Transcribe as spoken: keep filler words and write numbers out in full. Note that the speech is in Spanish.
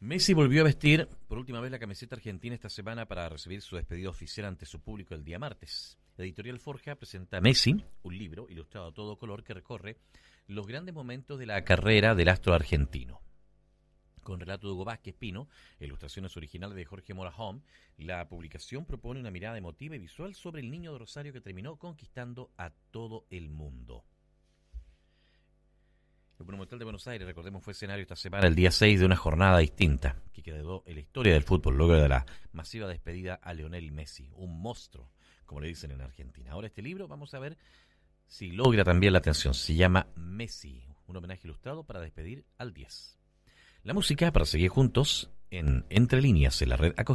Messi volvió a vestir por última vez la camiseta argentina esta semana para recibir su despedida oficial ante su público el día martes. La editorial Forja presenta a Messi, un libro ilustrado a todo color que recorre los grandes momentos de la carrera del astro argentino. Con relato de Hugo Vázquez Pino, ilustraciones originales de Jorge Mora Home, la publicación propone una mirada emotiva y visual sobre el niño de Rosario que terminó conquistando a todo el mundo. El Monumental de Buenos Aires, recordemos, fue escenario esta semana, el día seis, de una jornada distinta, que quedó en la historia del fútbol, luego de la masiva despedida a Lionel Messi, un monstruo, como le dicen en Argentina. Ahora este libro, vamos a ver si logra también la atención. Se llama Messi, un homenaje ilustrado para despedir al diez. La música para seguir juntos en Entre Líneas, en la red acogida.